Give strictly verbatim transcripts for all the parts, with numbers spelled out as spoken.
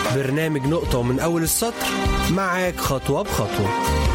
برنامج نقطة من أول السطر معاك خطوة بخطوة.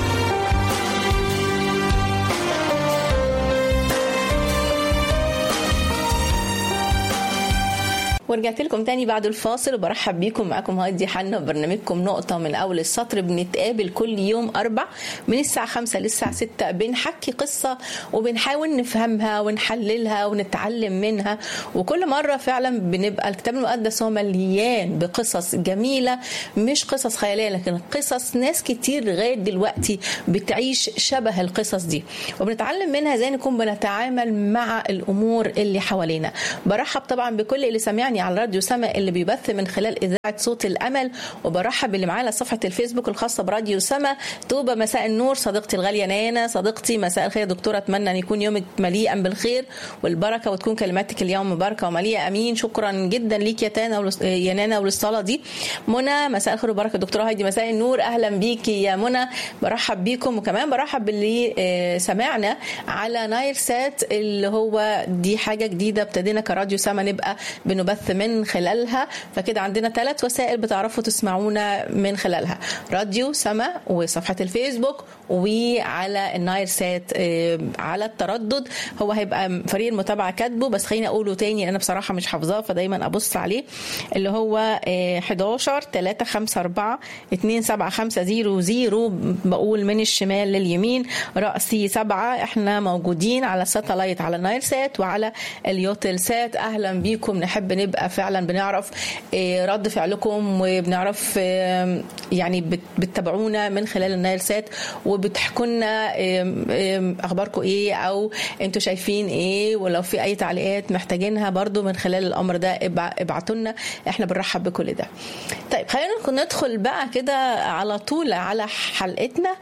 ورجعت لكم تاني بعد الفاصل وبرحب بيكم. معاكم هادي حنا وبرنامجكم نقطة من أول السطر. بنتقابل كل يوم أربع من الساعة خمسة للساعة ستة، بنحكي قصة وبنحاول نفهمها ونحللها ونتعلم منها. وكل مرة فعلا بنبقى الكتاب المقدس هو مليان بقصص جميلة، مش قصص خيالية لكن قصص ناس كتير لغاية دلوقتي بتعيش شبه القصص دي، وبنتعلم منها ازاي نكون بنتعامل مع الأمور اللي حوالينا. برحب طبعا بكل اللي سمعني على راديو سما اللي بيبث من خلال إذاعة صوت الأمل، وبرحب باللي معانا صفحة الفيسبوك الخاصة براديو سما. توبة مساء النور صديقتي الغالية نانا. صديقتي مساء الخير دكتورة، أتمنى أن يكون يومك مليئا بالخير والبركة وتكون كلماتك اليوم مباركة ومليئة. أمين. شكرا جدا ليك يا تانا يا نانا وللصلاة دي. منى مساء الخير وبركة. دكتورة هايدي مساء النور، أهلا بيكي يا منى. برحب بيكم، وكمان برحب باللي سمعنا على نايل سات اللي هو دي حاجة جديدة ابتدينا كراديو سما نبقى بنبث من خلالها. فكده عندنا ثلاث وسائل بتعرفوا تسمعونا من خلالها: راديو سما وصفحة الفيسبوك وعلى النايل سات على التردد. هو هيبقى فريق المتابعة كاتبه، بس خليني أقوله تاني أنا بصراحة مش حافظاه فدايما أبص عليه، اللي هو حداشر تلاتة خمسة أربعة اتنين سبعة خمسة زيرو زيرو. بقول من الشمال لليمين رأسي سبعة. احنا موجودين على الساتلايت على النايل سات وعلى اليوتل سات. أهلا بيكم. نحب نبقى فعلا بنعرف رد فعلكم وبنعرف يعني بتتابعونا من خلال النايل سات وبتحكوا لنا اخباركم ايه او انتوا شايفين ايه، ولو في اي تعليقات محتاجينها برضو من خلال الامر ده ابعتوا لنا، احنا بنرحب بكل ده. طيب خلينا ندخل بقى كده على طول على حلقتنا.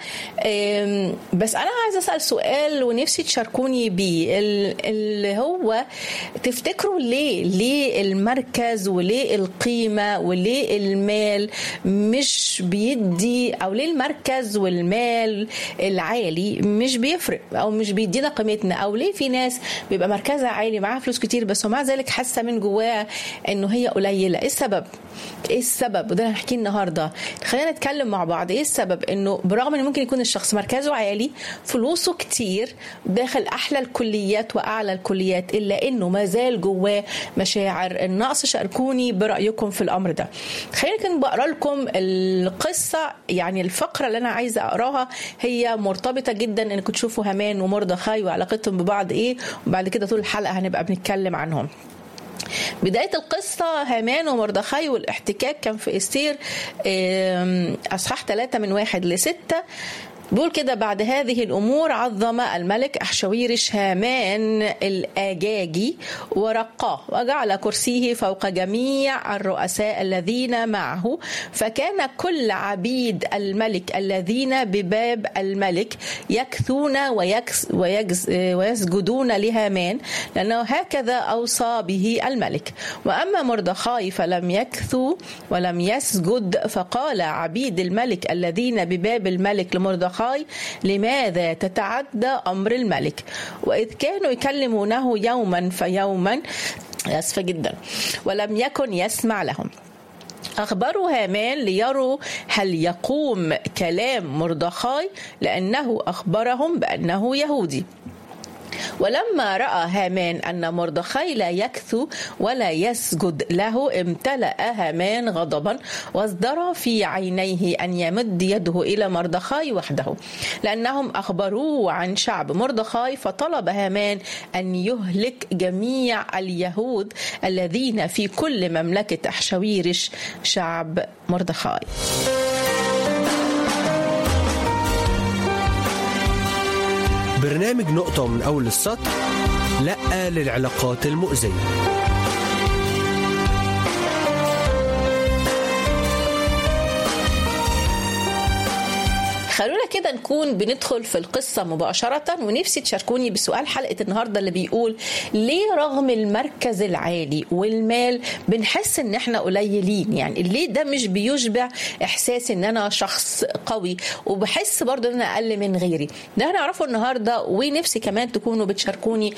بس انا عايزه اسال سؤال ونفسي تشاركوني بيه، اللي هو تفتكروا ليه ليه المركز وليه القيمة وليه المال مش بيدي، أو ليه المركز والمال العالي مش بيفرق أو مش بيدينا قيمتنا، أو ليه في ناس بيبقى مركزها عالي معاها فلوس كتير بس ومع ذلك حاسة من جواها إنه هي قليلة. إيه السبب؟ إيه السبب؟ وده هنحكي النهاردة. خلينا نتكلم مع بعض إيه السبب إنه برغم إنه ممكن يكون الشخص مركزه عالي فلوسه كتير داخل أحلى الكليات وأعلى الكليات، إلا إنه ما زال جواه مشاعر النقص. شاركوني برأيكم في الأمر ده. خلينا كده بقرأ لكم القصة، يعني الفقرة اللي أنا عايزة أقراها هي مرتبطة جدا إنكم تشوفوا هامان ومردخاي وعلاقتهم ببعض إيه، وبعد كده طول الحلقة هنبقى بنتكلم عنهم. بداية القصة هامان ومردخاي والاحتكاك كان في استير أصحاح ثلاثة من واحد لستة. بقول كده: بعد هذه الأمور عظم الملك أحشويرش هامان الأجاجي ورقاه وجعل كرسيه فوق جميع الرؤساء الذين معه، فكان كل عبيد الملك الذين بباب الملك يكثون ويسجدون لهامان لأنه هكذا أوصى به الملك. وأما مردخاي فلم يكثوا ولم يسجد، فقال عبيد الملك الذين بباب الملك لمردخاي: لماذا تتعدى أمر الملك؟ وإذ كانوا يكلمونه يوما فيوما أسفة جدا ولم يكن يسمع لهم، أخبروا هامان ليروا هل يقوم كلام مردخاي لأنه أخبرهم بأنه يهودي. ولما رأى هامان أن مردخاي لا يكثو ولا يسجد له امتلأ هامان غضبا وازدرى في عينيه أن يمد يده إلى مردخاي وحده لأنهم أخبروه عن شعب مردخاي. فطلب هامان أن يهلك جميع اليهود الذين في كل مملكة أحشويرش شعب مردخاي. برنامج نقطة من أول السطر، لأ للعلاقات المؤذية. خلونا كده نكون بندخل في القصة مباشرة، ونفسي تشاركوني بسؤال حلقة النهاردة اللي بيقول ليه رغم المركز العالي والمال بنحس ان احنا قليلين؟ يعني ليه ده مش بيشبع احساس ان انا شخص قوي وبحس برضو ان انا اقل من غيري؟ ده هنعرفه النهاردة، ونفسي كمان تكونوا بتشاركوني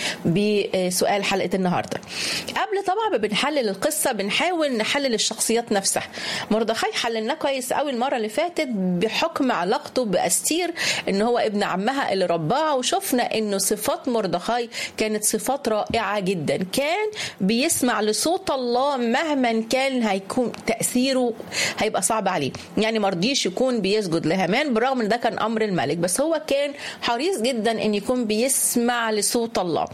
بسؤال حلقة النهاردة. قبل طبعا ما بنحلل القصة بنحاول نحلل الشخصيات نفسها. مردخاي حللناه كويس قوي المرة اللي فاتت بحكم علاقته بأستير ان هو ابن عمها اللي رباه، وشفنا انه صفات مردخاي كانت صفات رائعة جدا. كان بيسمع لصوت الله مهما كان هيكون تأثيره هيبقى صعب عليه. يعني مرضيش يكون بيسجد لهامان برغم ان ده كان امر الملك، بس هو كان حريص جدا ان يكون بيسمع لصوت الله.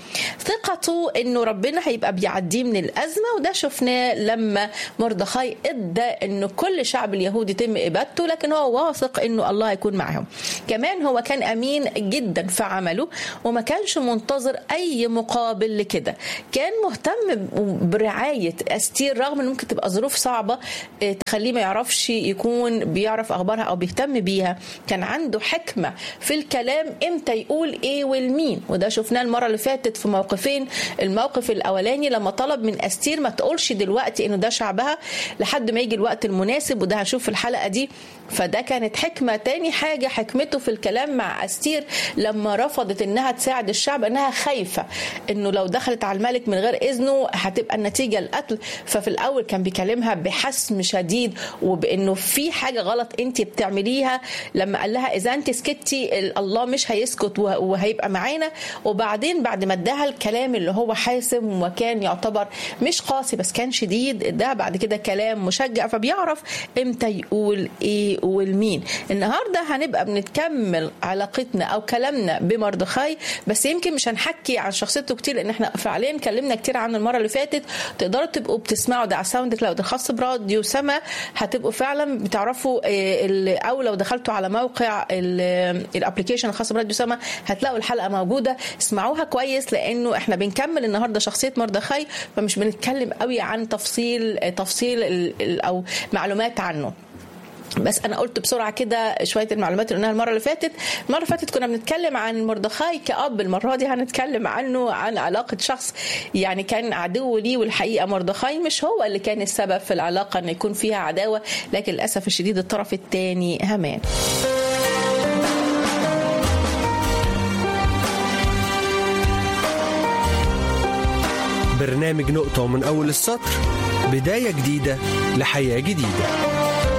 ثقته انه ربنا هيبقى بيعديه من الازمة، وده شفناه لما مردخاي ادى انه كل شعب اليهود يتم ابادته، لكن هو واثق انه الله هيكون معهم. كمان هو كان امين جدا في عمله وما كانش منتظر اي مقابل لكده. كان مهتم برعاية أستير رغم ان ممكن تبقى ظروف صعبة تخليه ما يعرفش يكون بيعرف اخبارها او بيهتم بيها. كان عنده حكمة في الكلام امتى يقول ايه والمين، وده شفناه المرة اللي فاتت في موقفين. الموقف الاولاني لما طلب من أستير ما تقولش دلوقتي انه ده شعبها لحد ما يجي الوقت المناسب، وده هنشوف في الحلقة دي، فده كانت حكمة. تاني حاجة حكمته في الكلام مع أستير لما رفضت انها تساعد الشعب، انها خايفة انه لو دخلت على الملك من غير اذنه هتبقى النتيجة القتل. ففي الاول كان بيكلمها بحسم شديد وبانه في حاجة غلط انت بتعمليها. لما قال لها اذا انت سكتي الله مش هيسكت وهيبقى معانا. وبعدين بعد ما اداها الكلام اللي هو حاسم وكان يعتبر مش قاسي بس كان شديد، ده بعد كده كلام مشجع، فبيعرف امتى يقول ايه والمين. النهارده هنبقى بنتكمل علاقتنا او كلامنا بمردخاي، بس يمكن مش هنحكي عن شخصيته كتير لان احنا فعليا اتكلمنا كتير عنه المره اللي فاتت. تقدروا تبقوا بتسمعوا ده على ساوند كلاود الخاص براديو سما، هتبقوا فعلا بتعرفوا، او لو دخلتوا على موقع الابلكيشن الخاص براديو سما هتلاقوا الحلقه موجوده. اسمعوها كويس لانه احنا بنكمل النهارده شخصيه مردخاي، فمش بنتكلم قوي عن تفصيل تفصيل او معلومات عنه. بس انا قلت بسرعه كده شويه المعلومات اللي قلناها المره اللي فاتت. المره اللي فاتت كنا بنتكلم عن مردخاي كأب، المره دي هنتكلم عنه عن علاقه شخص يعني كان عدو ليه، والحقيقه مردخاي مش هو اللي كان السبب في العلاقه ان يكون فيها عداوه، لكن للاسف الشديد الطرف الثاني هامان. برنامج نقطة من أول السطر، بداية جديدة لحياة جديدة.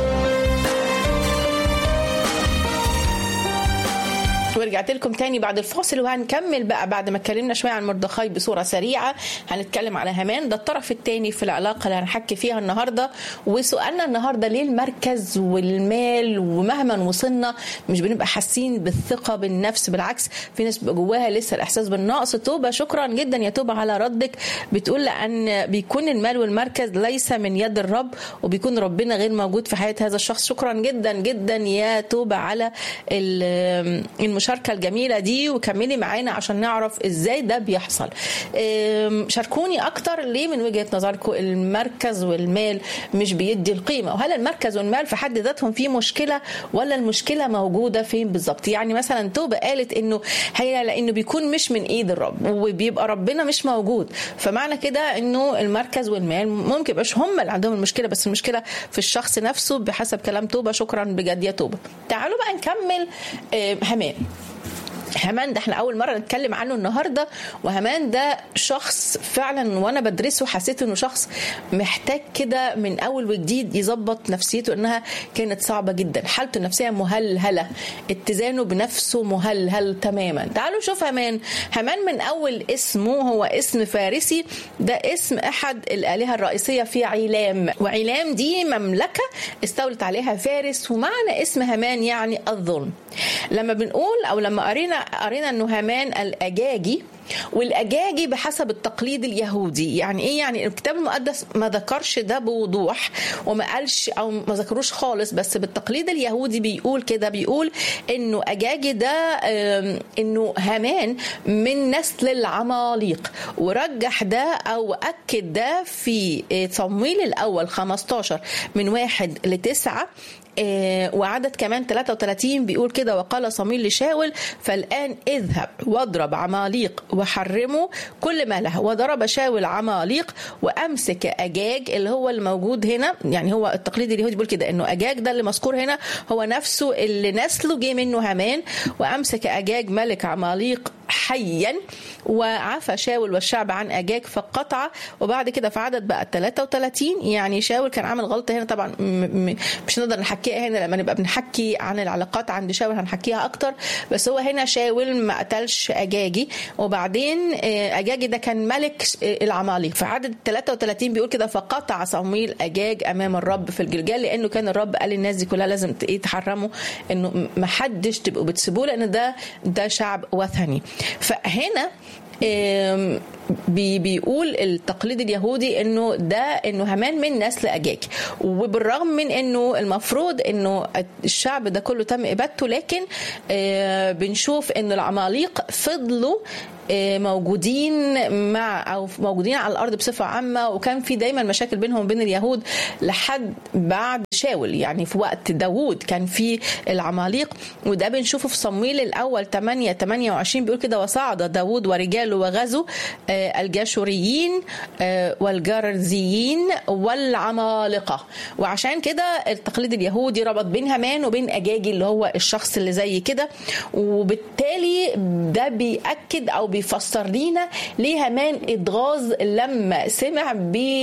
ورجعت لكم تاني بعد الفاصل، وهنكمل بقى بعد ما اتكلمنا شويه عن مردخاي بصوره سريعه. هنتكلم على هامان، ده الطرف الثاني في العلاقه اللي هنحكي فيها النهارده. وسؤالنا النهارده ليه المركز والمال ومهما وصلنا مش بنبقى حاسين بالثقه بالنفس؟ بالعكس في ناس بيبقى جواها لسه الاحساس بالنقص. توبه شكرا جدا يا توبه على ردك، بتقول لان بيكون المال والمركز ليس من يد الرب وبيكون ربنا غير موجود في حياه هذا الشخص. شكرا جدا جدا يا توبه على المشاركه الجميلة دي، وكملي معانا عشان نعرف ازاي ده بيحصل. شاركوني اكتر ليه من وجهة نظركم المركز والمال مش بيدي القيمة، وهل المركز والمال في حد ذاتهم في مشكلة ولا المشكلة موجودة فين بالظبط؟ يعني مثلا توبة قالت انه هي لانه بيكون مش من ايد الرب وبيبقى ربنا مش موجود، فمعنى كده انه المركز والمال ممكن يبقاش هم اللي عندهم المشكلة، بس المشكلة في الشخص نفسه بحسب كلام توبة. شكرا بجد يا توبة. تعالوا بقى نكمل هامان. هامان ده احنا اول مره نتكلم عنه النهارده، وهامان ده شخص فعلا وانا بدرسه حسيت انه شخص محتاج كده من اول وجديد يظبط نفسيته، انها كانت صعبه جدا، حالته النفسيه مهلهله، اتزانه بنفسه مهلهل تماما. تعالوا نشوف هامان. هامان من اول اسمه هو اسم فارسي، ده اسم احد الالهه الرئيسيه في عيلام، وعيلام دي مملكه استولت عليها فارس، ومعنى اسم هامان يعني الظلم. لما بنقول او لما قرينا قرينا انه هامان الاجاجي والأجاجي بحسب التقليد اليهودي. يعني إيه؟ يعني الكتاب المقدس ما ذكرش ده بوضوح وما قالش أو ما ذكروش خالص، بس بالتقليد اليهودي بيقول كده، بيقول إنه أجاجي ده إنه هامان من نسل العماليق، ورجح ده أو أكد ده في صمويل الأول خمستاشر من واحد لتسعة وعدد كمان ثلاثة وثلاثين بيقول كده: وقال صمويل لشاول: فالآن اذهب واضرب عماليق وحرموا كل ما له. وضرب شاول عماليق وأمسك أجاج اللي هو الموجود هنا. يعني هو التقليد اليهودي بيقول كده إنه أجاج ده اللي مذكور هنا هو نفسه اللي نسله جه منه هامان. وأمسك أجاج ملك عماليق حيا، وعفى شاول والشعب عن أجاج فقطع. وبعد كده في عدد بقى ثلاثة وثلاثين يعني شاول كان عامل غلطة هنا، طبعا مش نقدر نحكيها هنا لما نبقى بنحكي عن العلاقات عند شاول هنحكيها أكتر، بس هو هنا شاول ما قتلش أجاجي. وبعدين أجاجي ده كان ملك العماليق. في عدد ثلاثة وثلاثين بيقول كده: فقطع صمويل أجاج أمام الرب في الجلجال، لأنه كان الرب قال للناس دي كلها لازم يتحرموا، إنه ما حدش تبقوا بتسيبوه لأن ده ده شعب وثني. فهنا بي بيقول التقليد اليهودي انه ده انه هامان من نسل أجاج، وبالرغم من انه المفروض انه الشعب ده كله تم ابادته، لكن بنشوف انه العماليق فضلوا موجودين مع او موجودين على الارض بصفه عامه، وكان في دايما مشاكل بينهم وبين اليهود لحد بعد شاول. يعني في وقت داوود كان في العماليق، وده بنشوفه في صمويل الاول ثمانية ثمانية وعشرين بيقول كده: وصعد داوود ورجاله وغزوا الجاشوريين والجرزيين والعمالقه. وعشان كده التقليد اليهودي ربط بين هامان وبين أجاجي اللي هو الشخص اللي زي كده، وبالتالي ده بيأكد او بيفسر لينا ليه هامان اتغاظ لما سمع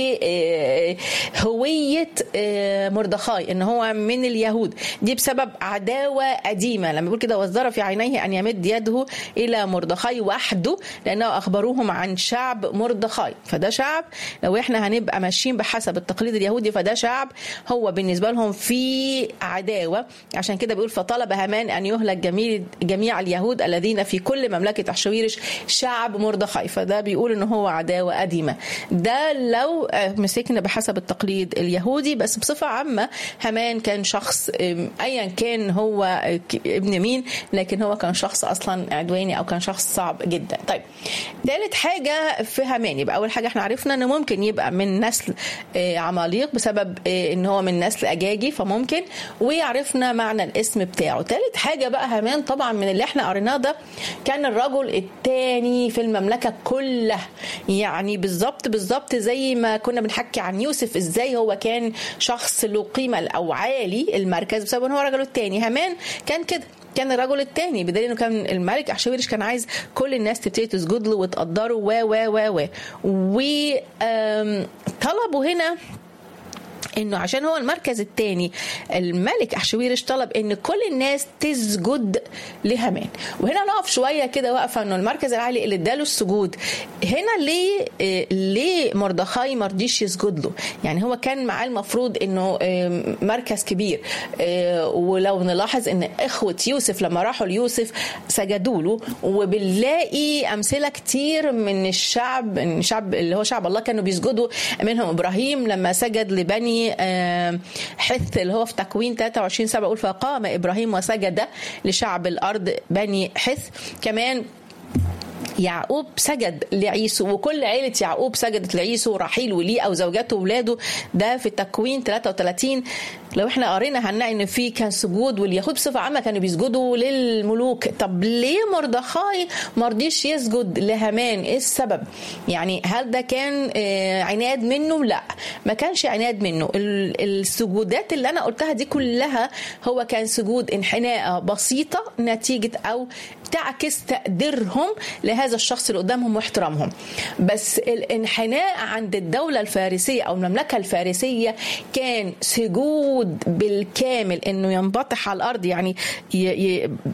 بهوية مردخاي ان هو من اليهود. دي بسبب عداوة قديمة، لما بيقول كده: وزر في عينيه ان يمد يده الى مردخاي وحده لانه اخبروهم عن شعب مردخاي. فده شعب لو احنا هنبقى ماشيين بحسب التقليد اليهودي فده شعب هو بالنسبة لهم في عداوة. عشان كده بيقول: فطلب هامان ان يهلك جميع جميع اليهود الذين في كل مملكة أحشويرش شعب مردخاي. فده بيقول ان هو عداوة قديمة. ده لو مسكنا بحسب التقليد اليهودي، بس بصفة عامة هامان كان شخص ايا كان هو ابن مين، لكن هو كان شخص اصلا عدواني او كان شخص صعب جدا. طيب ثالث حاجة في هامان، يبقى اول حاجة احنا عرفنا انه ممكن يبقى من نسل عماليق بسبب ان هو من نسل أجاجي، فممكن، ويعرفنا معنى الاسم بتاعه. ثالث حاجة بقى هامان طبعا من اللي احنا قريناه ده كان الرجل الثاني في المملكة كلها. يعني بالظبط بالظبط زي ما كنا بنحكي عن يوسف ازاي هو كان شخص له قيمة او عالي المركز بسبب ان هو رجله الثاني، هامان كان كده، كان الرجل الثاني، بدليل انه كان الملك أحشويرش كان عايز كل الناس تبتدي تسجد له وتقدره و و و و وطلبوا هنا انه عشان هو المركز الثاني الملك أحشويرش طلب ان كل الناس تسجد لهامان. وهنا نقف شويه كده واقفه انه المركز العالي اللي اداله السجود هنا ليه ليه مردخاي ما رضيش يسجد له؟ يعني هو كان معاه المفروض انه مركز كبير، ولو نلاحظ ان اخوه يوسف لما راحوا ليوسف سجدوا له، وبنلاقي امثله كتير من الشعب الشعب اللي هو شعب الله كانوا بيسجدوا، منهم ابراهيم لما سجد لبني حث اللي هو في تكوين ثلاثة وعشرين سبعة يقول: فقام إبراهيم وسجد لشعب الأرض بني حث. كمان يعقوب سجد لعيسو، وكل عيلة يعقوب سجدت لعيسو، رحيل وليه أو زوجاته وولاده. ده في تكوين ثلاثة وثلاثين. لو احنا قرينا هنلاقي ان في كان سجود، واليهود بصفة عامة كانوا بيسجدوا للملوك. طب ليه مردخاي ما رضيش يسجد لهامان؟ ايه السبب؟ يعني هل ده كان عناد منه؟ لا، ما كانش عناد منه. السجودات اللي انا قلتها دي كلها هو كان سجود انحناء بسيطة نتيجة او تعكس تقديرهم لهذا الشخص اللي قدامهم واحترامهم. بس الانحناء عند الدولة الفارسية او المملكة الفارسية كان سجود بالكامل، انه ينبطح على الارض، يعني ي... ي...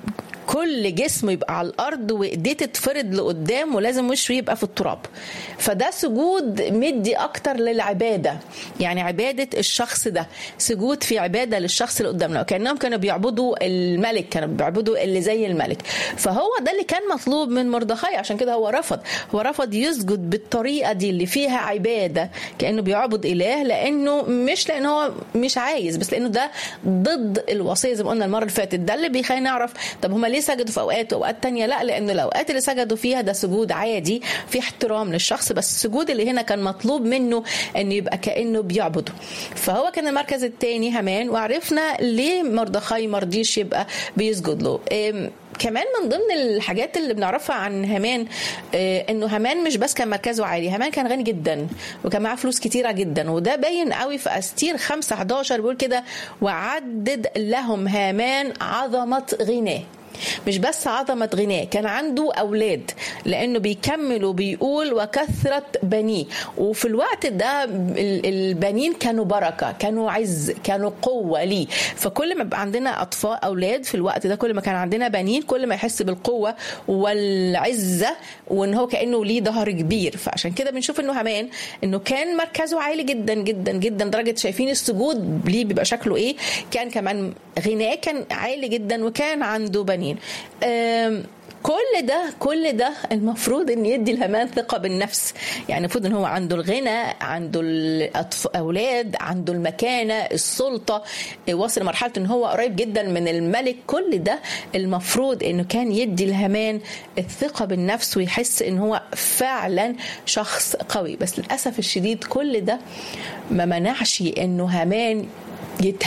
كل جسمه يبقى على الارض وايديه تتفرد لقدام ولازم وشه يبقى في التراب. فده سجود مدي اكتر للعباده، يعني عباده الشخص ده، سجود في عباده للشخص اللي قدامنا، كانهم كانوا بيعبدوا الملك، كانوا بيعبدوا اللي زي الملك. فهو ده اللي كان مطلوب من مردخاي، عشان كده هو رفض هو رفض يسجد بالطريقه دي اللي فيها عباده كانه بيعبد اله، لانه مش لانه هو مش عايز، بس لانه ده ضد الوصيه زي ما قلنا المره اللي فاتت. ده اللي بيخلينا نعرف طب هما ليه سجدوا في اوقات واوقات تانية لا، لان الاوقات اللي سجدوا فيها ده سجود عادي في احترام للشخص، بس السجود اللي هنا كان مطلوب منه انه يبقى كانه بيعبده. فهو كان المركز الثاني هامان، وعرفنا ليه مردخاي مرضيش يبقى بيسجد له. كمان من ضمن الحاجات اللي بنعرفها عن هامان انه هامان مش بس كان مركزه عالي، هامان كان غني جدا وكان معاه فلوس كتيره جدا، وده باين قوي في استير خمسة حداشر بيقول كده وعدد لهم هامان عظمه غناه. مش بس عظمة غناه، كان عنده أولاد، لأنه بيكمل وبيقول وكثرة بنيه. وفي الوقت ده البنين كانوا بركة، كانوا عز، كانوا قوة ليه. فكل ما بقى عندنا أطفال أولاد في الوقت ده، كل ما كان عندنا بنين كل ما يحس بالقوة والعزة، وإن هو كأنه ليه ظهر كبير. فعشان كده بنشوف إنه هامان إنه كان مركزه عالي جدا جدا جدا، درجة شايفين السجود ليه بيبقى شكله إيه. كان كمان غناه كان عالي جدا، وكان عنده بنين. كل ده كل ده المفروض ان يدي الهامان ثقه بالنفس، يعني المفروض ان هو عنده الغنى، عنده الاولاد، عنده المكانه، السلطه، وصل لمرحله ان هو قريب جدا من الملك. كل ده المفروض انه كان يدي الهامان الثقه بالنفس ويحس ان هو فعلا شخص قوي. بس للاسف الشديد كل ده ما منعش انه هامان يت